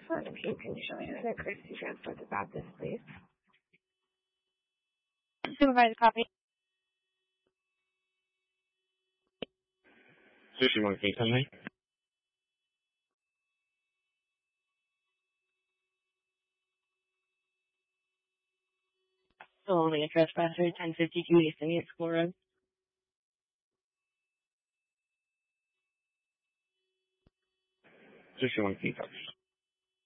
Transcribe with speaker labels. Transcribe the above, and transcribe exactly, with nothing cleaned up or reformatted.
Speaker 1: Sergeant Pugh, can you show me the courtesy transport to Baptist, please?
Speaker 2: Supervisor, copy.
Speaker 3: Sushi one, can you come in?
Speaker 2: Still only a trespasser, ten fifty-two East Indian School Road.
Speaker 3: Sushi one, can you come in?